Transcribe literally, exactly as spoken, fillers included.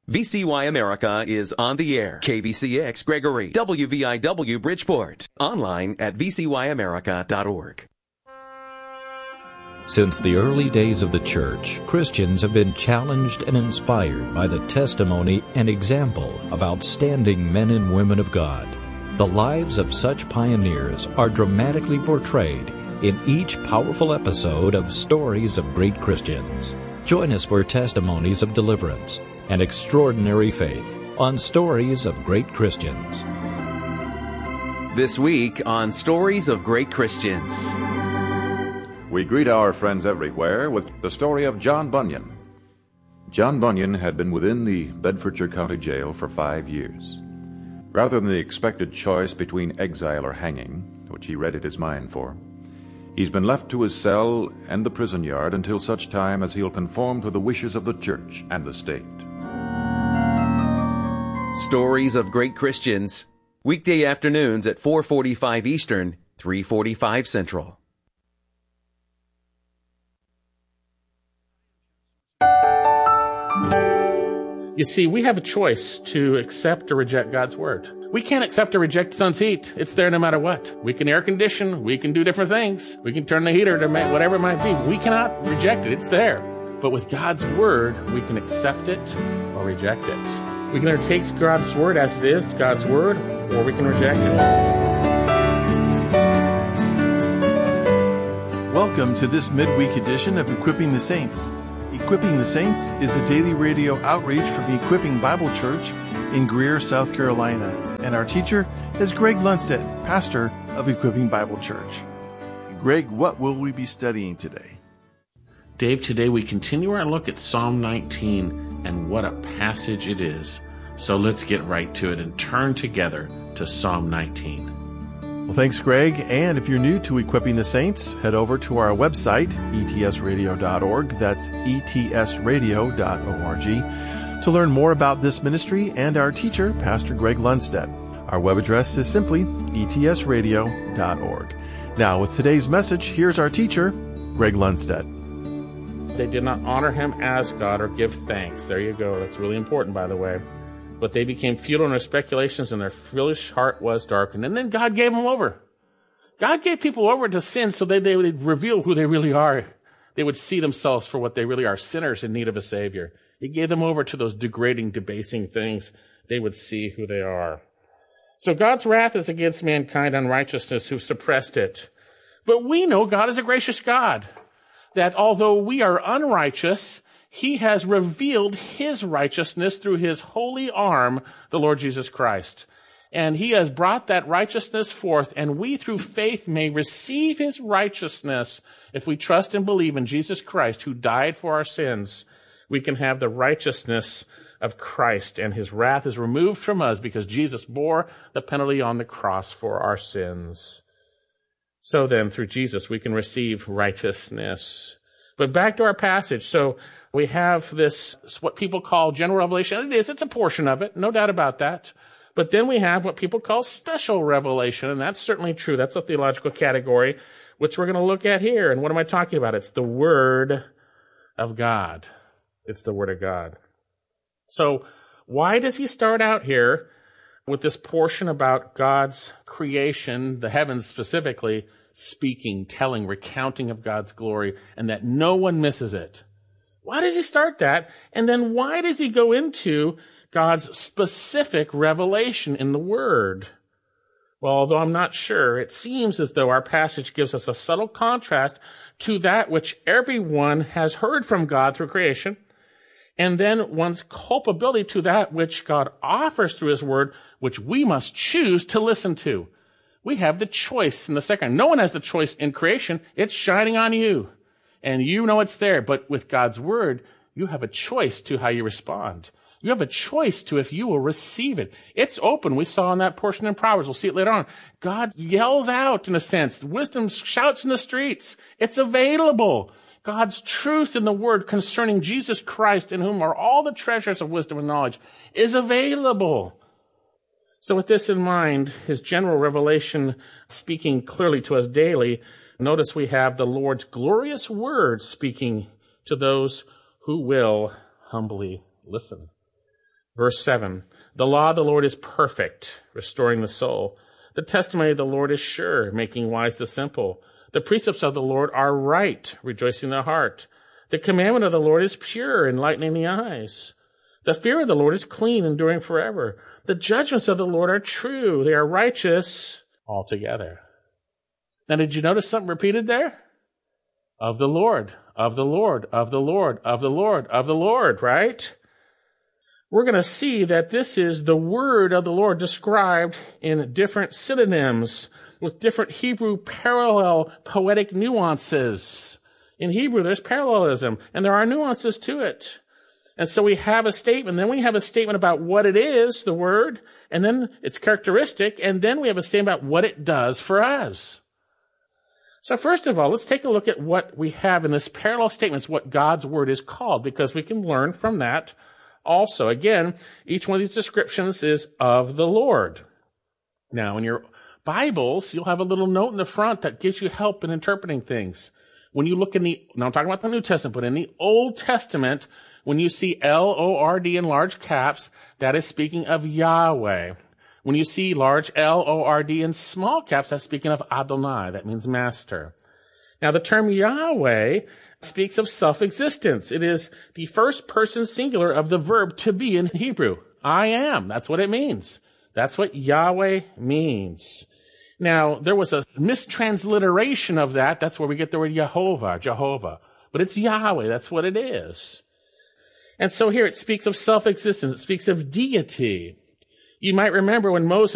V C Y America is on the air. K V C X Gregory, W V I W Bridgeport. Online at v c y america dot org. Since the early days of the church, Christians have been challenged and inspired by the testimony and example of outstanding men and women of God. The lives of such pioneers are dramatically portrayed in each powerful episode of Stories of Great Christians. Join us for testimonies of deliverance and extraordinary faith on Stories of Great Christians. This week on Stories of Great Christians, we greet our friends everywhere with the story of John Bunyan. John Bunyan had been within the Bedfordshire County Jail for five years. Rather than the expected choice between exile or hanging, which he readied his mind for, he's been left to his cell and the prison yard until such time as he'll conform to the wishes of the church and the state. Stories of Great Christians, weekday afternoons at four forty-five Eastern, three forty-five Central. You see, we have a choice to accept or reject God's Word. We can't accept or reject the sun's heat. It's there no matter what. We can air condition. We can do different things. We can turn the heater to make whatever it might be. We cannot reject it. It's there. But with God's Word, we can accept it or reject it. We can either take God's Word as it is, God's Word, or we can reject it. Welcome to this midweek edition of Equipping the Saints. Equipping the Saints is a daily radio outreach from Equipping Bible Church in Greer, South Carolina. And our teacher is Greg Lundstedt, pastor of Equipping Bible Church. Greg, what will we be studying today? Dave, today we continue our look at Psalm nineteen, and what a passage it is. So let's get right to it and turn together to Psalm nineteen. Well, thanks, Greg. And if you're new to Equipping the Saints, head over to our website, e t s radio dot org. That's e t s radio dot org to learn more about this ministry and our teacher, Pastor Greg Lundstedt. Our web address is simply e t s radio dot org. Now, with today's message, here's our teacher, Greg Lundstedt. They did not honor him as God or give thanks. There you go. That's really important, by the way. But they became futile in their speculations, and their foolish heart was darkened. And then God gave them over. God gave people over to sin so that they would reveal who they really are. They would see themselves for what they really are, sinners in need of a Savior. He gave them over to those degrading, debasing things. They would see who they are. So God's wrath is against mankind, unrighteousness, who suppressed it. But we know God is a gracious God, that although we are unrighteous, He has revealed His righteousness through His holy arm, the Lord Jesus Christ. And He has brought that righteousness forth, and we through faith may receive His righteousness. If we trust and believe in Jesus Christ, who died for our sins, we can have the righteousness of Christ, and His wrath is removed from us because Jesus bore the penalty on the cross for our sins. So then, through Jesus, we can receive righteousness. But back to our passage. So we have this, what people call general revelation. It is, it's a portion of it, no doubt about that. But then we have what people call special revelation, and that's certainly true. That's a theological category, which we're going to look at here. And what am I talking about? It's the Word of God. It's the Word of God. So why does he start out here with this portion about God's creation, the heavens specifically, speaking, telling, recounting of God's glory, and that no one misses it? Why does he start that? And then why does he go into God's specific revelation in the Word? Well, although I'm not sure, it seems as though our passage gives us a subtle contrast to that which everyone has heard from God through creation, and then one's culpability to that which God offers through His Word, which we must choose to listen to. We have the choice in the second. No one has the choice in creation. It's shining on you. And you know it's there. But with God's Word, you have a choice to how you respond. You have a choice to if you will receive it. It's open. We saw in that portion in Proverbs. We'll see it later on. God yells out, in a sense. Wisdom shouts in the streets. It's available. God's truth in the Word concerning Jesus Christ, in whom are all the treasures of wisdom and knowledge, is available. So with this in mind, His general revelation speaking clearly to us daily, notice we have the Lord's glorious Word speaking to those who will humbly listen. Verse seven, the law of the Lord is perfect, restoring the soul. The testimony of the Lord is sure, making wise the simple. The precepts of the Lord are right, rejoicing the heart. The commandment of the Lord is pure, enlightening the eyes. The fear of the Lord is clean, enduring forever. The judgments of the Lord are true. They are righteous altogether. Now, did you notice something repeated there? Of the Lord, of the Lord, of the Lord, of the Lord, of the Lord, right? We're going to see that this is the word of the Lord described in different synonyms with different Hebrew parallel poetic nuances. In Hebrew, there's parallelism, and there are nuances to it. And so we have a statement, then we have a statement about what it is, the word, and then its characteristic, and then we have a statement about what it does for us. So first of all, let's take a look at what we have in this parallel statements, what God's word is called, because we can learn from that also. Again, each one of these descriptions is of the Lord. Now, in your Bibles, you'll have a little note in the front that gives you help in interpreting things. When you look in the, now I'm talking about the New Testament, but in the Old Testament, when you see L O R D in large caps, that is speaking of Yahweh. When you see large L O R D in small caps, that's speaking of Adonai. That means master. Now, the term Yahweh speaks of self-existence. It is the first person singular of the verb to be in Hebrew. I am. That's what it means. That's what Yahweh means. Now, there was a mistransliteration of that. That's where we get the word Jehovah, Jehovah. But it's Yahweh. That's what it is. And so here it speaks of self-existence. It speaks of deity. You might remember when Moses